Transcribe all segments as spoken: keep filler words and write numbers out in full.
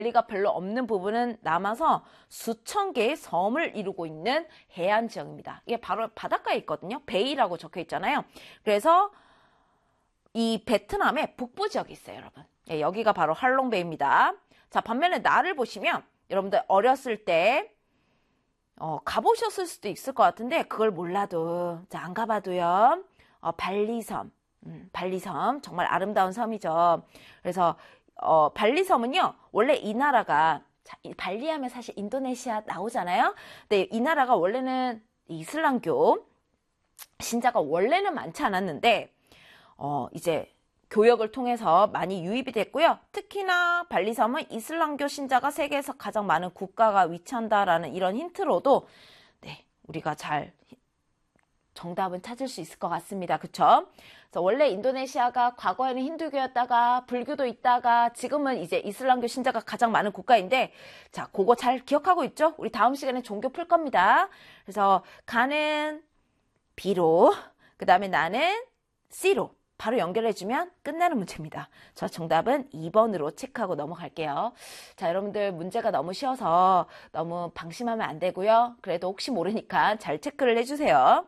관리가 별로 없는 부분은 남아서 수천 개의 섬을 이루고 있는 해안 지역입니다. 이게 바로 바닷가에 있거든요. 베이라고 적혀 있잖아요. 그래서 이 베트남의 북부 지역이 있어요, 여러분. 예, 여기가 바로 할롱베이입니다. 자, 반면에 나를 보시면 여러분들 어렸을 때 어, 가보셨을 수도 있을 것 같은데 그걸 몰라도, 자, 안 가봐도요. 어, 발리섬, 음, 발리섬 정말 아름다운 섬이죠. 그래서 어, 발리섬은요, 원래 이 나라가, 자, 발리하면 사실 인도네시아 나오잖아요. 근데 이 나라가 원래는 이슬람교 신자가 원래는 많지 않았는데 어, 이제 교역을 통해서 많이 유입이 됐고요. 특히나 발리섬은 이슬람교 신자가 세계에서 가장 많은 국가가 위치한다라는 이런 힌트로도 네, 우리가 잘 정답은 찾을 수 있을 것 같습니다. 그쵸? 그래서 원래 인도네시아가 과거에는 힌두교였다가 불교도 있다가 지금은 이제 이슬람교 신자가 가장 많은 국가인데, 자, 그거 잘 기억하고 있죠? 우리 다음 시간에 종교 풀 겁니다. 그래서 가는 B로, 그 다음에 나는 C로 바로 연결해주면 끝나는 문제입니다. 저 정답은 이 번으로 체크하고 넘어갈게요. 자, 여러분들 문제가 너무 쉬워서 너무 방심하면 안 되고요. 그래도 혹시 모르니까 잘 체크를 해주세요.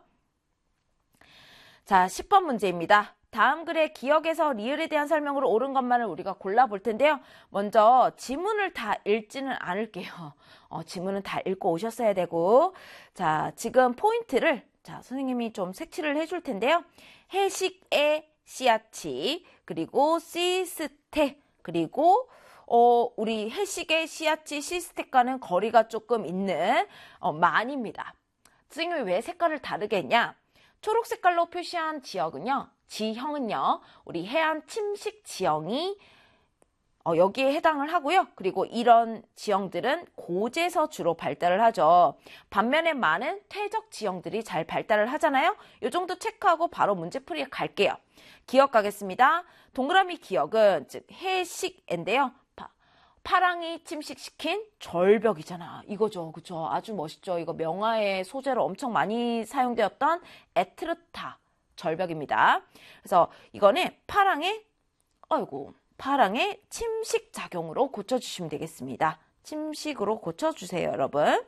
자, 십 번 문제입니다. 다음 글의 기억에서 리을에 대한 설명으로 옳은 것만을 우리가 골라볼 텐데요. 먼저 지문을 다 읽지는 않을게요. 어, 지문은 다 읽고 오셨어야 되고, 자, 지금 포인트를, 자, 선생님이 좀 색칠을 해줄 텐데요. 해식의 씨앗이, 그리고 시스테, 그리고 어, 우리 해식의 씨앗이 시스텍과는 거리가 조금 있는 어, 만입니다. 선생님이 왜 색깔을 다르게 했냐? 초록 색깔로 표시한 지역은요, 지형은요, 우리 해안 침식 지형이 어, 여기에 해당을 하고요. 그리고 이런 지형들은 고지에서 주로 발달을 하죠. 반면에 많은 퇴적 지형들이 잘 발달을 하잖아요. 이 정도 체크하고 바로 문제풀이에 갈게요. 기억 가겠습니다. 동그라미 기억은 즉 해식인데요. 파랑이 침식시킨 절벽이잖아. 이거죠. 그쵸? 아주 멋있죠. 이거 명화의 소재로 엄청 많이 사용되었던 에트르타 절벽입니다. 그래서 이거는 파랑의, 아이고, 파랑의 침식 작용으로 고쳐주시면 되겠습니다. 침식으로 고쳐주세요, 여러분.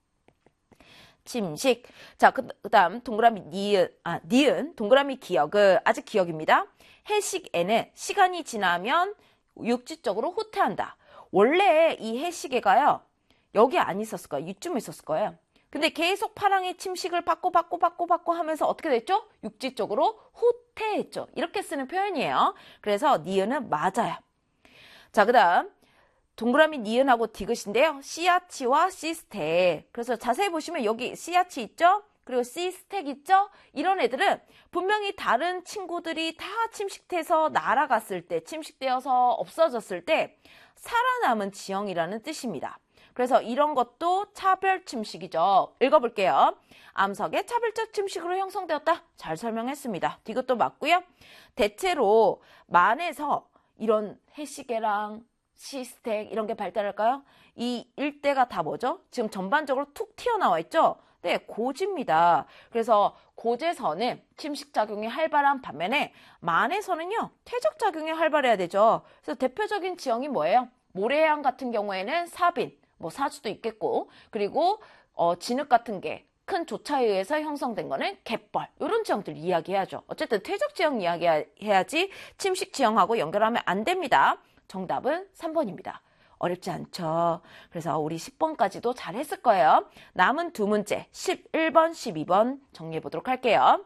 침식. 자, 그, 그 다음 동그라미 니은, 아, 니은, 동그라미 기억은 아직 기억입니다. 해식에는 시간이 지나면 육지적으로 후퇴한다. 원래 이 해시계가요, 여기 안 있었을 거예요. 이쯤에 있었을 거예요. 근데 계속 파랑의 침식을 받고 받고 받고 받고 하면서 어떻게 됐죠? 육지 쪽으로 후퇴했죠. 이렇게 쓰는 표현이에요. 그래서 니은은 맞아요. 자, 그 다음 동그라미 니은하고 디귿인데요. 씨아치와 시스텍. 그래서 자세히 보시면 여기 씨아치 있죠? 그리고 시스텍 있죠? 이런 애들은 분명히 다른 친구들이 다 침식돼서 날아갔을 때, 침식되어서 없어졌을 때 살아남은 지형이라는 뜻입니다. 그래서 이런 것도 차별 침식이죠. 읽어볼게요. 암석의 차별적 침식으로 형성되었다. 잘 설명했습니다. 이것도 맞고요. 대체로 만에서 이런 해시계랑 시스텍 이런 게 발달할까요? 이 일대가 다 뭐죠? 지금 전반적으로 툭 튀어나와 있죠? 네, 고지입니다. 그래서 고지에서는 침식작용이 활발한 반면에 만에서는요, 퇴적작용이 활발해야 되죠. 그래서 대표적인 지형이 뭐예요? 모래해안 같은 경우에는 사빈, 뭐 사주도 있겠고, 그리고 어, 진흙 같은 게 큰 조차에 의해서 형성된 거는 갯벌, 이런 지형들 이야기해야죠. 어쨌든 퇴적지형 이야기해야지 침식지형하고 연결하면 안 됩니다. 정답은 삼 번입니다. 어렵지 않죠? 그래서 우리 십 번까지도 잘 했을 거예요. 남은 두 문제, 십일 번, 십이 번 정리해 보도록 할게요.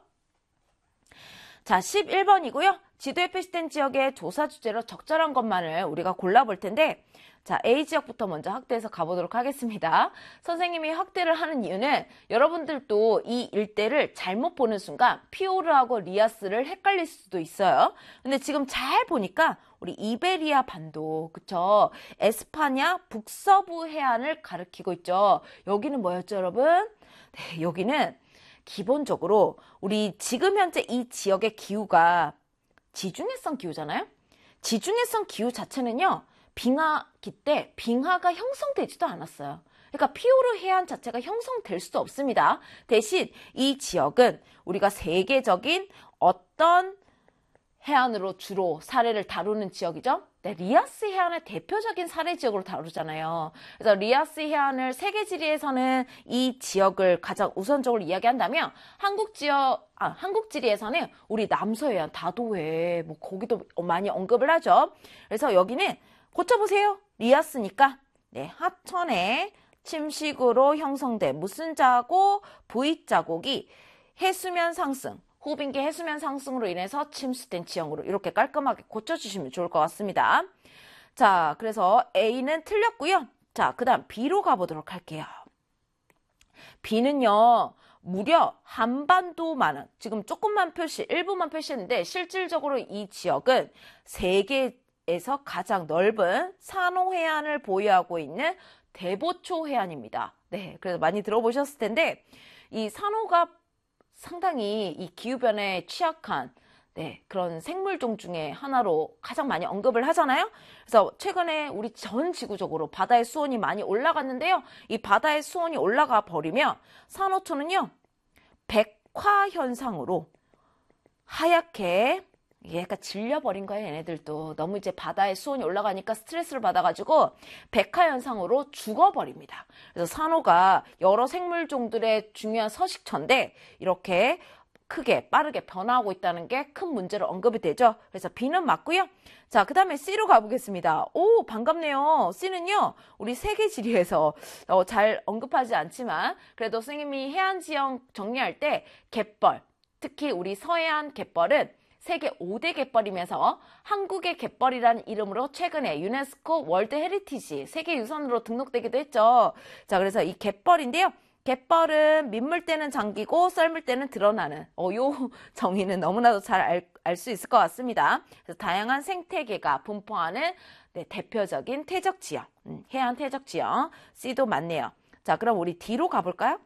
자, 십일 번이고요. 지도에 표시된 지역의 조사 주제로 적절한 것만을 우리가 골라볼 텐데, 자, A 지역부터 먼저 확대해서 가보도록 하겠습니다. 선생님이 확대를 하는 이유는 여러분들도 이 일대를 잘못 보는 순간 피오르하고 리아스를 헷갈릴 수도 있어요. 근데 지금 잘 보니까 우리 이베리아 반도, 그쵸? 에스파냐 북서부 해안을 가리키고 있죠. 여기는 뭐였죠, 여러분? 네, 여기는 기본적으로 우리 지금 현재 이 지역의 기후가 지중해성 기후잖아요? 지중해성 기후 자체는요, 빙하기 때 빙하가 형성되지도 않았어요. 그러니까 피오르 해안 자체가 형성될 수도 없습니다. 대신 이 지역은 우리가 세계적인 어떤 해안으로 주로 사례를 다루는 지역이죠. 네, 리아스 해안의 대표적인 사례 지역으로 다루잖아요. 그래서 리아스 해안을 세계지리에서는 이 지역을 가장 우선적으로 이야기한다면 한국 지역, 아, 한국지리에서는 우리 남서해안, 다도해, 뭐 거기도 많이 언급을 하죠. 그래서 여기는 고쳐보세요. 리아스니까 네, 하천의 침식으로 형성된 무슨 자국, V 자국이 해수면 상승, 호빙기 해수면 상승으로 인해서 침수된 지형으로 이렇게 깔끔하게 고쳐주시면 좋을 것 같습니다. 자, 그래서 A는 틀렸고요. 자, 그 다음 B로 가보도록 할게요. B는요, 무려 한반도만은, 지금 조금만 표시, 일부만 표시했는데 실질적으로 이 지역은 세계에서 가장 넓은 산호해안을 보유하고 있는 대보초 해안입니다. 네, 그래서 많이 들어보셨을 텐데 이 산호가 상당히 이 기후변화에 취약한 네, 그런 생물종 중에 하나로 가장 많이 언급을 하잖아요. 그래서 최근에 우리 전 지구적으로 바다의 수온이 많이 올라갔는데요. 이 바다의 수온이 올라가 버리면 산호초는요, 백화 현상으로 하얗게 얘가 질려버린 거예요. 얘네들도 너무 이제 바다의 수온이 올라가니까 스트레스를 받아가지고 백화 현상으로 죽어버립니다. 그래서 산호가 여러 생물종들의 중요한 서식처인데 이렇게 크게 빠르게 변화하고 있다는 게 큰 문제로 언급이 되죠. 그래서 B는 맞고요. 자, 그 다음에 C로 가보겠습니다. 오, 반갑네요. C는요, 우리 세계지리에서 어, 잘 언급하지 않지만 그래도 선생님이 해안지형 정리할 때 갯벌, 특히 우리 서해안 갯벌은 세계 오 대 갯벌이면서 한국의 갯벌이라는 이름으로 최근에 유네스코 월드 헤리티지 세계유산으로 등록되기도 했죠. 자, 그래서 이 갯벌인데요. 갯벌은 민물 때는 잠기고 썰물 때는 드러나는 어, 요 정의는 너무나도 잘 알 수 있을 것 같습니다. 그래서 다양한 생태계가 분포하는 네, 대표적인 퇴적지역, 음, 해안 퇴적지역. C도 맞네요. 자, 그럼 우리 D로 가볼까요?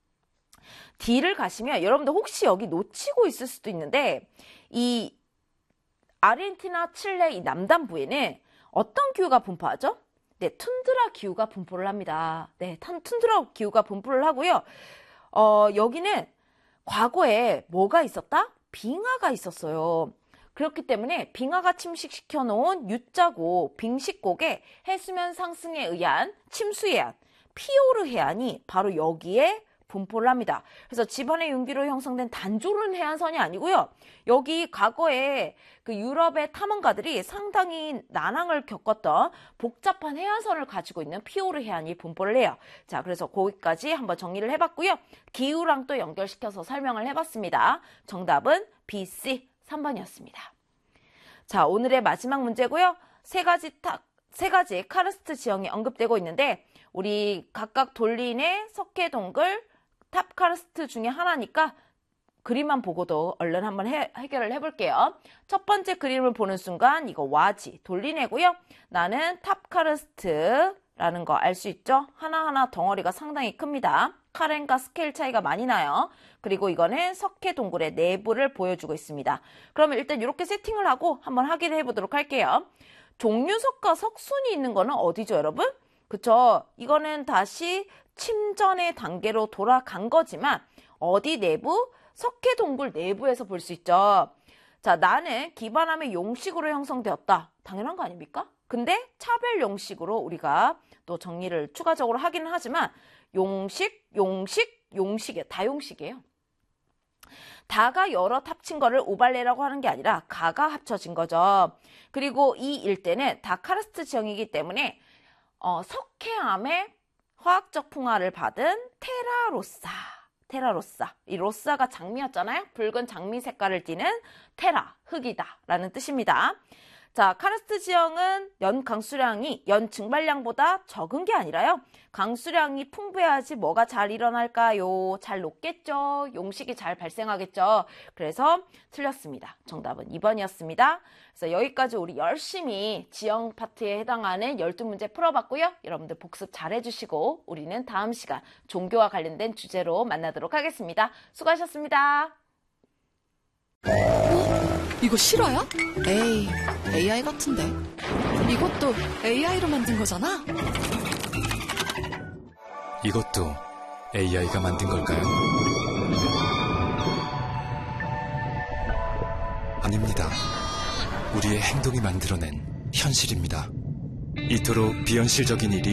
D를 가시면 여러분들 혹시 여기 놓치고 있을 수도 있는데 이 아르헨티나, 칠레 이 남단부에는 어떤 기후가 분포하죠? 네, 툰드라 기후가 분포를 합니다. 네, 툰드라 기후가 분포를 하고요. 어, 여기는 과거에 뭐가 있었다? 빙하가 있었어요. 그렇기 때문에 빙하가 침식시켜 놓은 U자국, 빙식곡의 해수면 상승에 의한 침수해안, 피오르 해안이 바로 여기에 분포를 합니다. 그래서 지반의 융기로 형성된 단조로운 해안선이 아니고요. 여기 과거에 그 유럽의 탐험가들이 상당히 난항을 겪었던 복잡한 해안선을 가지고 있는 피오르 해안이 분포를 해요. 자, 그래서 거기까지 한번 정리를 해봤고요. 기후랑 또 연결시켜서 설명을 해봤습니다. 정답은 B, C, 삼 번이었습니다. 자, 오늘의 마지막 문제고요. 세 가지 타, 세 가지 카르스트 지형이 언급되고 있는데 우리 각각 돌린의 석회동굴 탑 카르스트 중에 하나니까 그림만 보고도 얼른 한번 해, 해결을 해볼게요. 첫 번째 그림을 보는 순간 이거 와지, 돌리네고요. 나는 탑 카르스트라는 거 알 수 있죠? 하나하나 덩어리가 상당히 큽니다. 카렌과 스케일 차이가 많이 나요. 그리고 이거는 석회 동굴의 내부를 보여주고 있습니다. 그러면 일단 이렇게 세팅을 하고 한번 확인해 보도록 할게요. 종류석과 석순이 있는 거는 어디죠, 여러분? 그쵸? 이거는 다시 침전의 단계로 돌아간 거지만 어디 내부? 석회 동굴 내부에서 볼 수 있죠. 자, 나는 기반함의 용식으로 형성되었다. 당연한 거 아닙니까? 근데 차별 용식으로 우리가 또 정리를 추가적으로 하기는 하지만 용식, 용식, 용식이에요. 다용식이에요. 다가 여러 합친 거를 오발레라고 하는 게 아니라 가가 합쳐진 거죠. 그리고 이 일대는 다 카르스트 지형이기 때문에 어, 석회암의 화학적 풍화를 받은 테라로사, 테라로사. 이 로사가 장미였잖아요. 붉은 장미 색깔을 띠는 테라, 흙이다 라는 뜻입니다. 자, 카르스트 지형은 연 강수량이 연 증발량보다 적은 게 아니라요. 강수량이 풍부해야지 뭐가 잘 일어날까요? 잘 녹겠죠. 용식이 잘 발생하겠죠. 그래서 틀렸습니다. 정답은 이 번이었습니다. 그래서 여기까지 우리 열심히 지형 파트에 해당하는 열두 문제 풀어봤고요. 여러분들 복습 잘 해주시고 우리는 다음 시간 종교와 관련된 주제로 만나도록 하겠습니다. 수고하셨습니다. 이거 실화야? 에이, 에이아이 같은데. 이것도 에이아이로 만든 거잖아? 이것도 에이아이가 만든 걸까요? 아닙니다. 우리의 행동이 만들어낸 현실입니다. 이토록 비현실적인 일이